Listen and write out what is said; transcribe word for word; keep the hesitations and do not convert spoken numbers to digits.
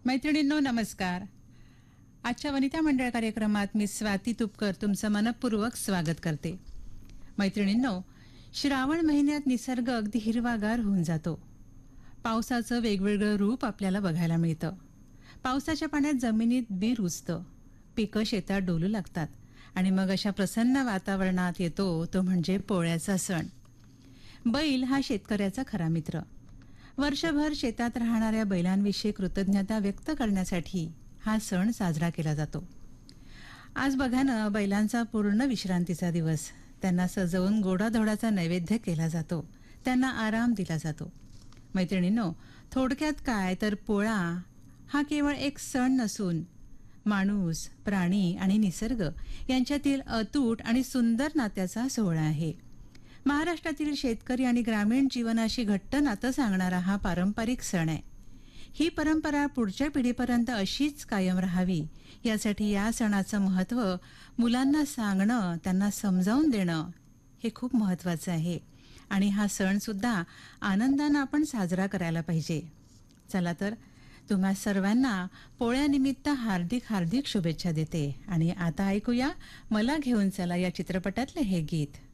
मैत्रिणींनो नमस्कार. आजच्या वनिता मंडळ कार्यक्रमात मी स्वाती तुपकर तुमचं मनपूर्वक स्वागत करते. मैत्रिणींनो, श्रावण महिन्यात निसर्ग अगदी हिरवागार होऊन जातो. पावसाचं वेगवेगळं रूप आपल्याला बघायला मिळतं. पावसाच्या पाण्यात जमिनीत बी रुजतं, पिकं शेतात डोलू लागतात आणि मग अशा प्रसन्न वातावरणात येतो तो म्हणजे पोळ्याचा सण. बैल हा शेतकऱ्याचा खरा मित्र. वर्षभर शेतात राहणाऱ्या बैलांविषयी कृतज्ञता व्यक्त करण्यासाठी हा सण साजरा केला जातो. आज बघा ना, बैलांचा पूर्ण विश्रांतीचा दिवस. त्यांना सजवून गोडाधोडाचा नैवेद्य केला जातो, त्यांना आराम दिला जातो. मैत्रिणींनो, थोडक्यात काय तर पोळा हा केवळ एक सण नसून माणूस, प्राणी आणि निसर्ग यांच्यातील अतूट आणि सुंदर नात्याचा सोहळा आहे. महाराष्ट्रातील शेतकरी आणि ग्रामीण जीवनाशी घट्ट नातं सांगणारा हा पारंपरिक सण आहे. ही परंपरा पुढच्या पिढीपर्यंत अशीच कायम राहावी यासाठी या सणाचं महत्त्व मुलांना सांगणं, त्यांना समजावून देणं हे खूप महत्त्वाचं आहे. आणि हा सण सुद्धा आनंदानं आपण साजरा करायला पाहिजे. चला तर, तुम्हा सर्वांना पोळ्यानिमित्त हार्दिक हार्दिक शुभेच्छा देते. आणि आता ऐकूया मला घेऊन चला या चित्रपटातले हे गीत.